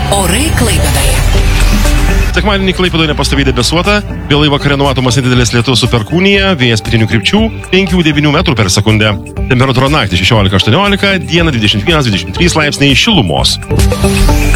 Orai Klaipėdoje. Sekmadienį Klaipėdoje nepastoviai debesuota, vėlai vakare numatomas nedidelis lietus su perkūnija, vėjas pietinių krypčių 5-9 metrų per sekundę. Temperatūra naktį 16-18, dieną 21-23 laipsniai šilumos.